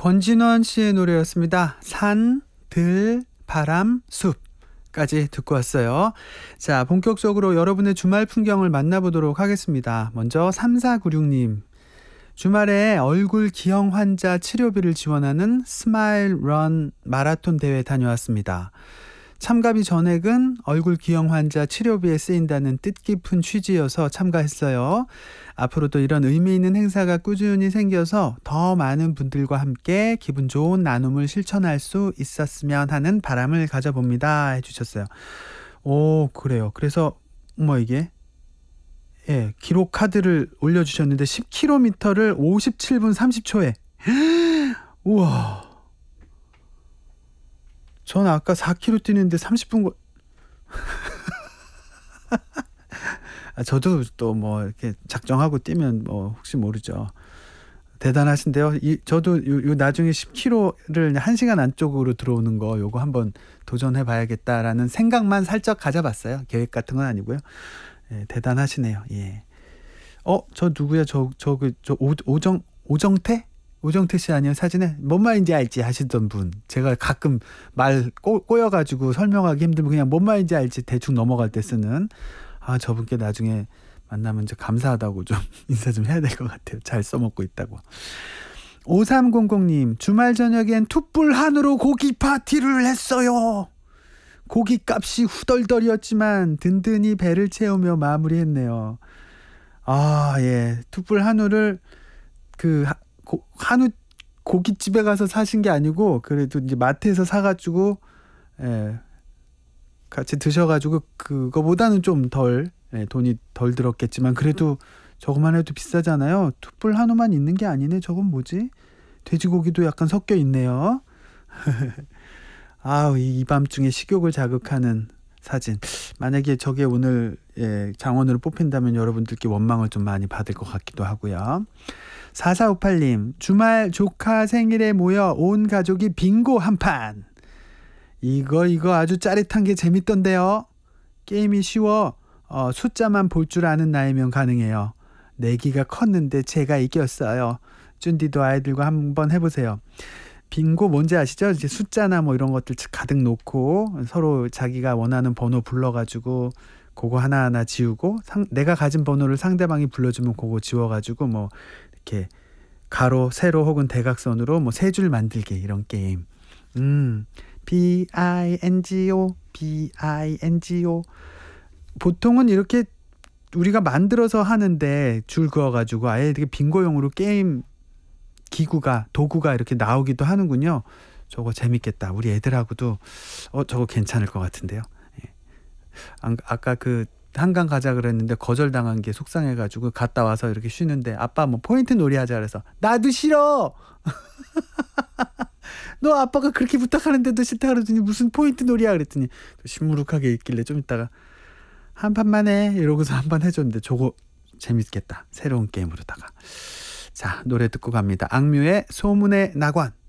권진원 씨의 노래였습니다. 산, 들, 바람, 숲까지 듣고 왔어요. 자, 본격적으로 여러분의 주말 풍경을 만나보도록 하겠습니다. 먼저 3496님. 주말에 얼굴 기형 환자 치료비를 지원하는 스마일 런 마라톤 대회 다녀왔습니다. 참가비 전액은 얼굴 기형 환자 치료비에 쓰인다는 뜻깊은 취지여서 참가했어요. 앞으로도 이런 의미 있는 행사가 꾸준히 생겨서 더 많은 분들과 함께 기분 좋은 나눔을 실천할 수 있었으면 하는 바람을 가져봅니다. 해주셨어요. 오, 그래요. 그래서 이게 기록 카드를 올려주셨는데 10km를 57분 30초에 우와, 전 아까 4km 뛰는데 30분 저도 또 이렇게 작정하고 뛰면 혹시 모르죠. 대단하신데요. 저도 요 나중에 10km를 1시간 안쪽으로 들어오는 거 요거 한번 도전해 봐야겠다라는 생각만 살짝 가져봤어요. 계획 같은 건 아니고요. 예, 대단하시네요. 예. 저 누구야? 오정태 씨 아니에요? 사진에 뭔 말인지 알지 하시던 분. 제가 가끔 말 꼬여가지고 설명하기 힘들면 그냥 뭔 말인지 알지 대충 넘어갈 때 쓰는. 저분께 나중에 만나면 이제 감사하다고 좀 인사 좀 해야 될 것 같아요. 잘 써먹고 있다고. 5300님. 주말 저녁엔 툭불 한우로 고기 파티를 했어요. 고기 값이 후덜덜이었지만 든든히 배를 채우며 마무리했네요. 예. 툭불 한우를 한우 고깃집에 가서 사신 게 아니고 그래도 이제 마트에서 사가지고 같이 드셔가지고 그거보다는 좀 돈이 덜 들었겠지만 그래도 저거만 해도 비싸잖아요. 툭불 한우만 있는 게 아니네. 저건 뭐지? 돼지고기도 약간 섞여 있네요. 이 밤중에 식욕을 자극하는 사진. 만약에 저게 오늘 장원으로 뽑힌다면 여러분들께 원망을 좀 많이 받을 것 같기도 하고요. 4458님. 주말 조카 생일에 모여 온 가족이 빙고 한판. 이거 아주 짜릿한 게 재밌던데요. 게임이 쉬워. 숫자만 볼 줄 아는 나이면 가능해요. 내기가 컸는데 제가 이겼어요. 쭌디도 아이들과 한번 해보세요. 빙고 뭔지 아시죠? 이제 숫자나 이런 것들 가득 놓고 서로 자기가 원하는 번호 불러가지고 그거 하나하나 지우고 내가 가진 번호를 상대방이 불러주면 그거 지워가지고 이렇게 가로, 세로 혹은 대각선으로 세 줄 만들기 이런 게임. BINGO 보통은 이렇게 우리가 만들어서 하는데 줄 그어가지고 아예 이렇게 빙고용으로 게임 도구가 이렇게 나오기도 하는군요. 저거 재밌겠다. 우리 애들하고도 저거 괜찮을 것 같은데요. 예. 아까 한강 가자 그랬는데 거절당한 게 속상해가지고 갔다 와서 이렇게 쉬는데 아빠 포인트 놀이 하자 그래서 나도 싫어. 너 아빠가 그렇게 부탁하는데도 싫다 그러더니 무슨 포인트 놀이야 그랬더니 시무룩하게 있길래 좀 이따가 한 판만 해 이러고서 한 판 해줬는데 저거 재밌겠다. 새로운 게임으로다가. 자, 노래 듣고 갑니다. 악뮤의 소문의 낙원.